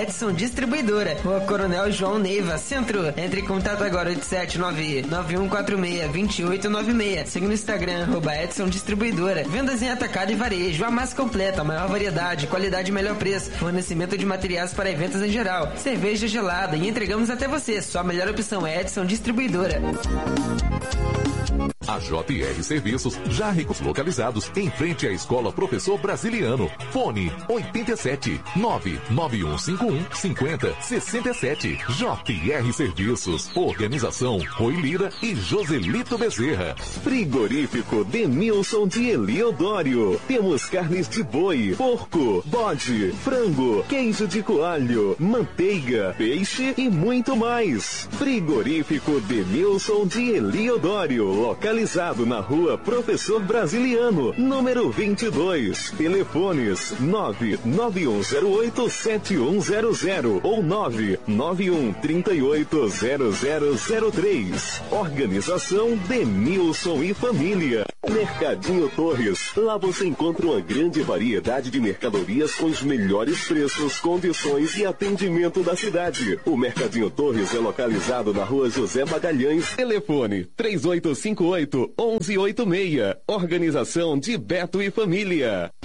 Edson Distribuidora, Rua Coronel João Neiva, Centro. Entre em contato agora, 87991462896. Siga no Instagram, @Edson Distribuidora. Vendas em atacado e varejo, a mais completa, a maior variedade, qualidade e melhor preço. Fornecimento de materiais para eventos em geral. Cerveja gelada e entregamos até você. Sua melhor opção é Edson Distribuidora. A JR Serviços, já localizados em frente à Escola Professor Brasiliano. Fone 87 99151 5067. JR Serviços. Organização Rui Lira e Joselito Bezerra. Frigorífico Denilson de Eliodório. Temos carnes de boi, porco, bode, frango, queijo de coalho, manteiga, peixe e muito mais. Frigorífico Denilson de Eliodório, localizado na Rua Professor Brasiliano, número 22. Telefones 991087100 ou 991380003. Organização Denilson e Família. Mercadinho Torres. Lá você encontra uma grande variedade de mercadorias com os melhores preços, condições e atendimento da cidade. O Mercadinho Torres é localizado na Rua José Magalhães. Telefone 3858-1186. Organização de Beto e Família.